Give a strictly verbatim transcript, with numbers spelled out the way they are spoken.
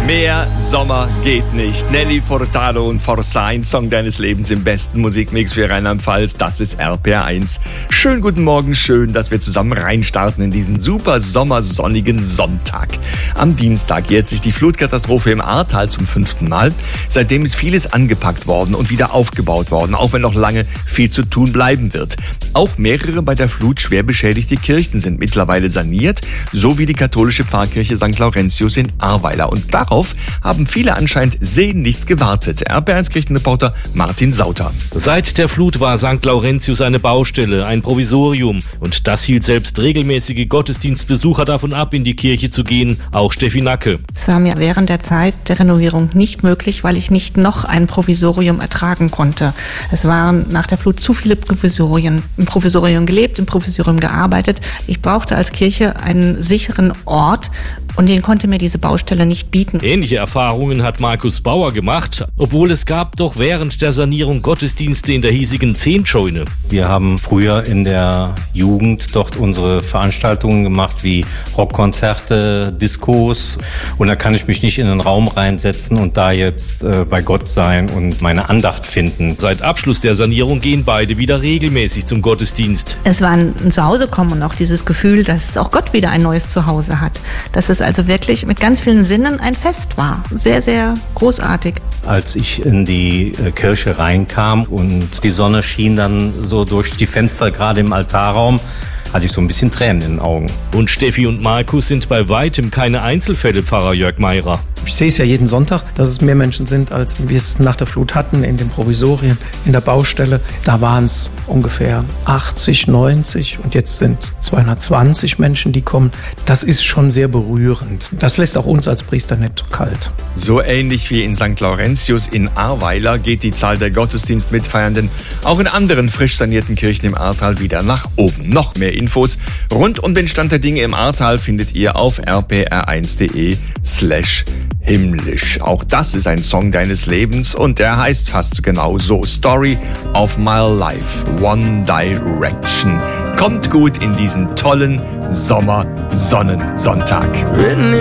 Mehr Sommer geht nicht. Nelly Furtado und Forsyth, Song deines Lebens im besten Musikmix für Rheinland-Pfalz. Das ist R P R eins. Schönen guten Morgen, schön, dass wir zusammen reinstarten in diesen super sommersonnigen Sonntag. Am Dienstag jährt sich die Flutkatastrophe im Ahrtal zum fünften Mal. Seitdem ist vieles angepackt worden und wieder aufgebaut worden, auch wenn noch lange viel zu tun bleiben wird. Auch mehrere bei der Flut schwer beschädigte Kirchen sind mittlerweile saniert, so wie die katholische Pfarrkirche Sankt Laurentius in Ahrweiler. Und darauf haben viele anscheinend sehnlichst gewartet. R P R eins Kirchenreporter Martin Sauter. Seit der Flut war Sankt Laurentius eine Baustelle, ein Provisorium. Und das hielt selbst regelmäßige Gottesdienstbesucher davon ab, in die Kirche zu gehen, auch Steffi Nacke. Es war mir während der Zeit der Renovierung nicht möglich, weil ich nicht noch ein Provisorium ertragen konnte. Es waren nach der Flut zu viele Provisorien. Im Provisorium gelebt, im Provisorium gearbeitet. Ich brauchte als Kirche einen sicheren Ort und den konnte mir diese Baustelle nicht bieten. Ähnliche Erfahrungen hat Markus Bauer gemacht, obwohl es gab doch während der Sanierung Gottesdienste in der hiesigen Zehntscheune. Wir haben früher in der Jugend dort unsere Veranstaltungen gemacht, wie Rockkonzerte, Diskos. Und da kann ich mich nicht in den Raum reinsetzen und da jetzt äh, bei Gott sein und meine Andacht finden. Seit Abschluss der Sanierung gehen beide wieder regelmäßig zum Gottesdienst. Es war ein Zuhausekommen und auch dieses Gefühl, dass auch Gott wieder ein neues Zuhause hat. Dass es also wirklich mit ganz vielen Sinnen ein Fest war. Sehr, sehr großartig. Als ich in die Kirche reinkam und die Sonne schien dann so durch die Fenster, gerade im Altarraum, hatte ich so ein bisschen Tränen in den Augen. Und Steffi und Markus sind bei weitem keine Einzelfälle, Pfarrer Jörg Meirer. Ich sehe es ja jeden Sonntag, dass es mehr Menschen sind, als wir es nach der Flut hatten, in den Provisorien, in der Baustelle. Da waren es ungefähr achtzig, neunzig und jetzt sind zweihundertzwanzig Menschen, die kommen. Das ist schon sehr berührend. Das lässt auch uns als Priester nicht kalt. So ähnlich wie in Sankt Laurentius in Ahrweiler geht die Zahl der Gottesdienstmitfeiernden auch in anderen frisch sanierten Kirchen im Ahrtal wieder nach oben. Noch mehr Infos rund um den Stand der Dinge im Ahrtal findet ihr auf r p r eins punkt d e slash himmlisch. Auch das ist ein Song deines Lebens und der heißt fast genau so: Story of My Life, One Direction. Kommt gut in diesen tollen Sommersonnensonntag.